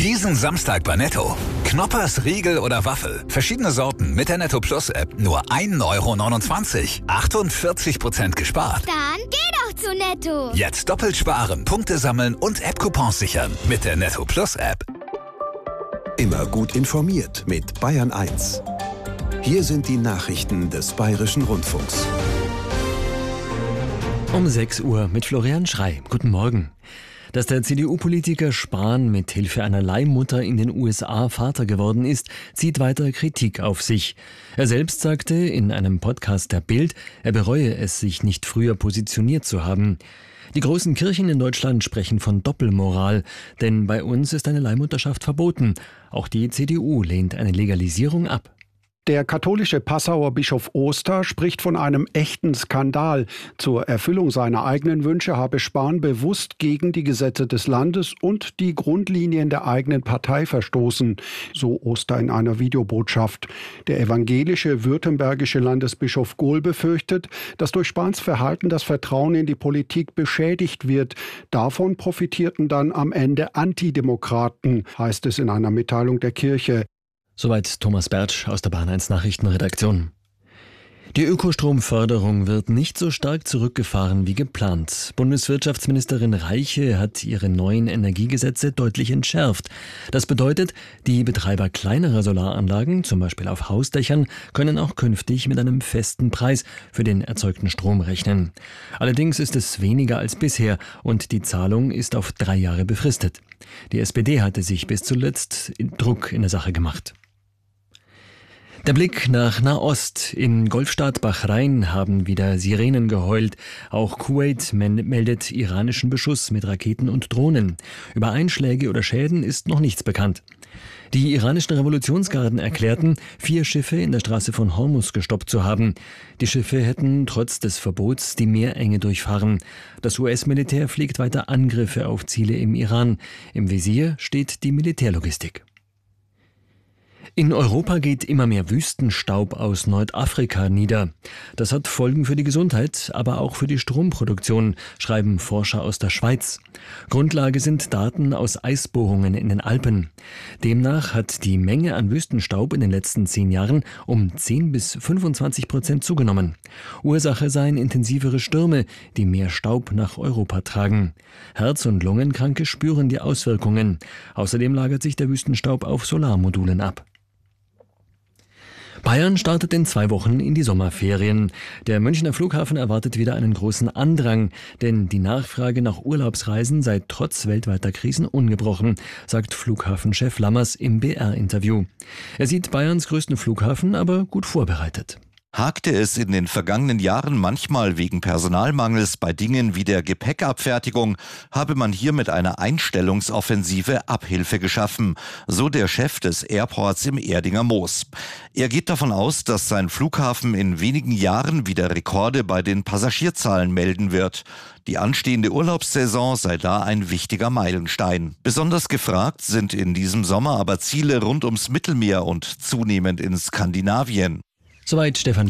Diesen Samstag bei Netto. Knoppers, Riegel oder Waffel. Verschiedene Sorten mit der Netto Plus App. Nur 1,29 €. 48% gespart. Dann geh doch zu Netto. Jetzt doppelt sparen, Punkte sammeln und App-Coupons sichern. Mit der Netto Plus App. Immer gut informiert mit Bayern 1. Hier sind die Nachrichten des Bayerischen Rundfunks. Um 6 Uhr mit Florian Schrey. Guten Morgen. Dass der CDU-Politiker Spahn mit Hilfe einer Leihmutter in den USA Vater geworden ist, zieht weiter Kritik auf sich. Er selbst sagte in einem Podcast der Bild, er bereue es, sich nicht früher positioniert zu haben. Die großen Kirchen in Deutschland sprechen von Doppelmoral, denn bei uns ist eine Leihmutterschaft verboten. Auch die CDU lehnt eine Legalisierung ab. Der katholische Passauer Bischof Oster spricht von einem echten Skandal. Zur Erfüllung seiner eigenen Wünsche habe Spahn bewusst gegen die Gesetze des Landes und die Grundlinien der eigenen Partei verstoßen, so Oster in einer Videobotschaft. Der evangelische württembergische Landesbischof Gohl befürchtet, dass durch Spahns Verhalten das Vertrauen in die Politik beschädigt wird. Davon profitierten dann am Ende Antidemokraten, heißt es in einer Mitteilung der Kirche. Soweit Thomas Bertsch aus der Bahn 1 Nachrichtenredaktion. Die Ökostromförderung wird nicht so stark zurückgefahren wie geplant. Bundeswirtschaftsministerin Reiche hat ihre neuen Energiegesetze deutlich entschärft. Das bedeutet, die Betreiber kleinerer Solaranlagen, zum Beispiel auf Hausdächern, können auch künftig mit einem festen Preis für den erzeugten Strom rechnen. Allerdings ist es weniger als bisher und die Zahlung ist auf 3 Jahre befristet. Die SPD hatte sich bis zuletzt Druck in der Sache gemacht. Der Blick nach Nahost. Im Golfstaat Bahrain haben wieder Sirenen geheult. Auch Kuwait meldet iranischen Beschuss mit Raketen und Drohnen. Über Einschläge oder Schäden ist noch nichts bekannt. Die iranischen Revolutionsgarden erklärten, 4 Schiffe in der Straße von Hormuz gestoppt zu haben. Die Schiffe hätten trotz des Verbots die Meerenge durchfahren. Das US-Militär fliegt weiter Angriffe auf Ziele im Iran. Im Visier steht die Militärlogistik. In Europa geht immer mehr Wüstenstaub aus Nordafrika nieder. Das hat Folgen für die Gesundheit, aber auch für die Stromproduktion, schreiben Forscher aus der Schweiz. Grundlage sind Daten aus Eisbohrungen in den Alpen. Demnach hat die Menge an Wüstenstaub in den letzten 10 Jahren um 10-25% zugenommen. Ursache seien intensivere Stürme, die mehr Staub nach Europa tragen. Herz- und Lungenkranke spüren die Auswirkungen. Außerdem lagert sich der Wüstenstaub auf Solarmodulen ab. Bayern startet in 2 Wochen in die Sommerferien. Der Münchner Flughafen erwartet wieder einen großen Andrang, denn die Nachfrage nach Urlaubsreisen sei trotz weltweiter Krisen ungebrochen, sagt Flughafenchef Lammers im BR-Interview. Er sieht Bayerns größten Flughafen aber gut vorbereitet. Hakte es in den vergangenen Jahren manchmal wegen Personalmangels bei Dingen wie der Gepäckabfertigung, habe man hier mit einer Einstellungsoffensive Abhilfe geschaffen, so der Chef des Airports im Erdinger Moos. Er geht davon aus, dass sein Flughafen in wenigen Jahren wieder Rekorde bei den Passagierzahlen melden wird. Die anstehende Urlaubssaison sei da ein wichtiger Meilenstein. Besonders gefragt sind in diesem Sommer aber Ziele rund ums Mittelmeer und zunehmend in Skandinavien. Soweit Stefan